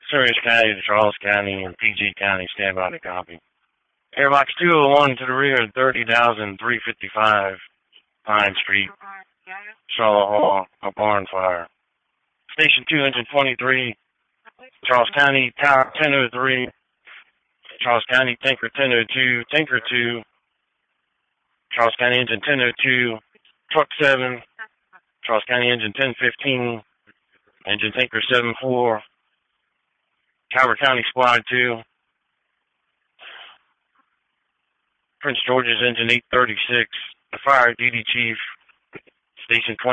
Sirius County to Charles County and PG County, stand by to copy. Airbox 201 to the rear, 30,355 Pine Street, Charlotte Hall, a barn fire. Station 2, engine 23, Charles County, Tower 1003, Charles County, Tinker 1002, Tinker 2, Charles County, engine 1002, Truck 7, Charles County, engine 1015, engine Tinker 74, Calvert County, Squad 2, Prince George's, engine 836, the fire duty chief, Station 20.